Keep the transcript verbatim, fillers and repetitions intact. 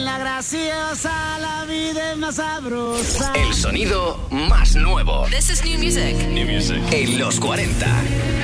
la graciosa, la vida es más sabrosa. El sonido más nuevo. This is new music. New music. En los cuarenta.